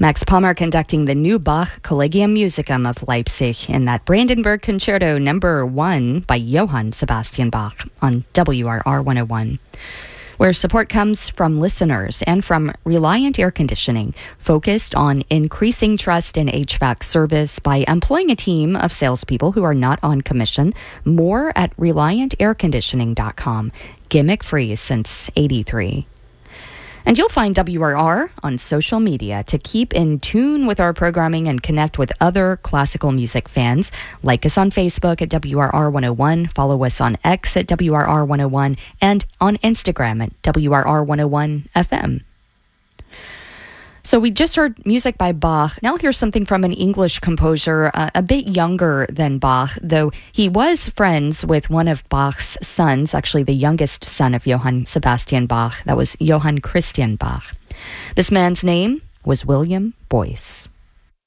Max Palmer conducting the new Bach Collegium Musicum of Leipzig in that Brandenburg Concerto No. 1 by Johann Sebastian Bach on WRR 101. Where support comes from listeners and from Reliant Air Conditioning, focused on increasing trust in HVAC service by employing a team of salespeople who are not on commission. More at ReliantAirConditioning.com. Gimmick free since '83. And you'll find WRR on social media to keep in tune with our programming and connect with other classical music fans. Like us on Facebook at WRR 101, follow us on X at WRR 101, and on Instagram at WRR 101 FM. So we just heard music by Bach. Now here's something from an English composer a bit younger than Bach, though he was friends with one of Bach's sons, actually the youngest son of Johann Sebastian Bach. That was Johann Christian Bach. This man's name was William Boyce.